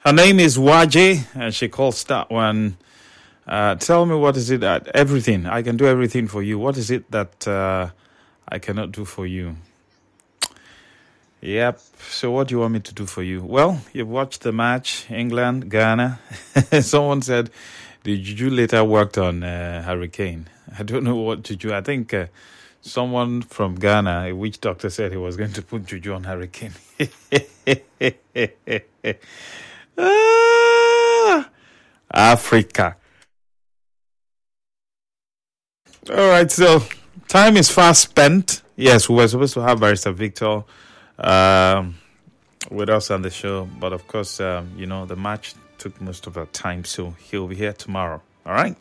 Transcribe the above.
Her name is Waje, and she calls that one. Tell me, what is it that everything I can do everything for you? What is it that I cannot do for you? Yep. So what do you want me to do for you? Well, you've watched the match, England, Ghana. Someone said the juju later worked on Hurricane. I don't know what juju. I think someone from Ghana, a witch doctor, said he was going to put juju on Hurricane. Africa. All right, so time is fast spent. Yes, we were supposed to have Barrister Victor with us on the show, but of course, the match took most of our time, so he'll be here tomorrow. All right.